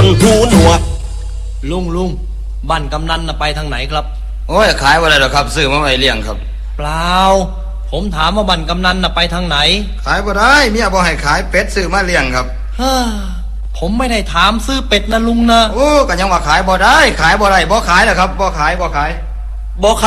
งหูหนวกลุงบ้านกำนันน่ะไปทางไหนครับโอ้ยขายอะไรหรอครับซื้อมาไว้เลี้ยงครับเปล่าผมถามว่าบ้านกำนันน่ะไปทางไหนขายบ่ได้เมียบ่ให้ขายเป็ดซื้อมาเลี้ยงครับผมไม่ได้ถามซื้อเป็ดนะลุงนะโอ้ก็ยังว่าขายบ่ได้ขายบ่ได้บ่ขายแหละครับบ่ขาย